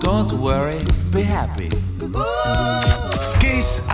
Don't worry, be happy. Kiss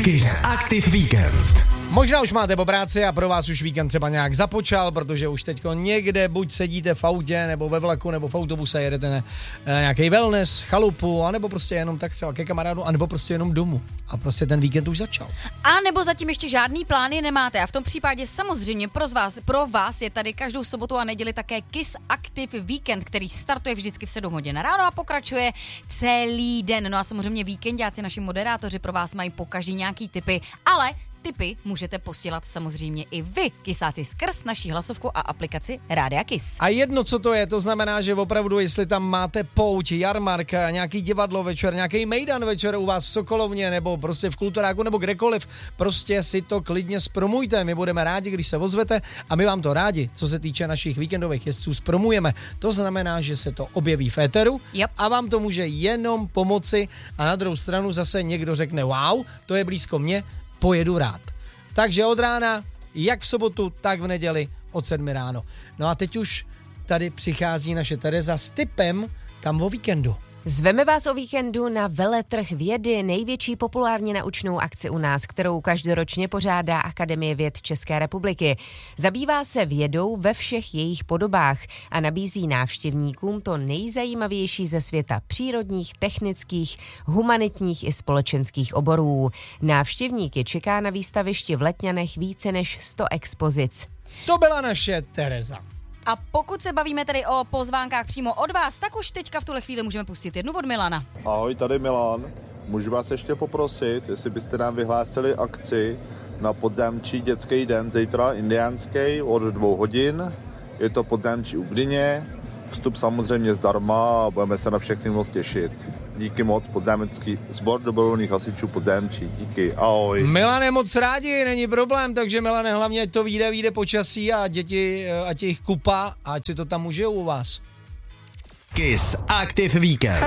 Active Weekend. Možná už máte po práci a pro vás už víkend třeba nějak započal, protože už teďko někde buď sedíte v autě, nebo ve vlaku, nebo v autobuse, jedete na nějaký wellness, chalupu, anebo prostě jenom tak třeba ke kamarádu, anebo prostě jenom domů. A prostě ten víkend už začal. A nebo zatím ještě žádný plány nemáte. A v tom případě samozřejmě pro vás je tady každou sobotu a neděli také Kiss Active Weekend, který startuje vždycky v 7 hodin ráno a pokračuje celý den. No a samozřejmě víkendáci, naši moderátoři pro vás mají po každý nějaký tipy, ale tipy můžete posílat samozřejmě i vy, Kissáci, skrz naší hlasovku a aplikaci Rádia Kiss. A jedno, co to je, to znamená, že opravdu, jestli tam máte pouť, jarmark, nějaký divadlo večer, nějaký mejdan večer u vás v Sokolovně, nebo prostě v Kulturáku, nebo kdekoliv, prostě si to klidně zpromujte. My budeme rádi, když se ozvete a my vám to rádi, co se týče našich víkendových jezdců, zpromujeme. To znamená, že se to objeví v éteru a vám to může jenom pomoci a na druhou stranu zase někdo řekne, wow, to je blízko mě, pojedu rád. Takže od rána, jak v sobotu, tak v neděli od 7 ráno. No a teď už tady přichází naše Tereza s tipem, kam o víkendu. Zveme vás o víkendu na Veletrh vědy, největší populárně naučnou akci u nás, kterou každoročně pořádá Akademie věd České republiky. Zabývá se vědou ve všech jejich podobách a nabízí návštěvníkům to nejzajímavější ze světa přírodních, technických, humanitních i společenských oborů. Návštěvníky čeká na výstavišti v Letňanech více než 100 expozic. To byla naše Tereza. A pokud se bavíme tedy o pozvánkách přímo od vás, tak už teďka v tuhle chvíli můžeme pustit jednu od Milana. Ahoj, tady Milan. Můžu vás ještě poprosit, jestli byste nám vyhlásili akci na Podzemčí dětský den, zítra indiánský od 2 hodin. Je to Podzemčí u Gdyně. Vstup samozřejmě zdarma a budeme se na všechny moc těšit. Díky moc, Podzemský sbor dobrovolných hasičů Podzemčí. Díky, ahoj. Milane, moc rádi, není problém, takže Milane, hlavně ať to vyjde počasí a děti, ať jich kupa, ať si to tam užijou u vás. Kiss Active Weekend.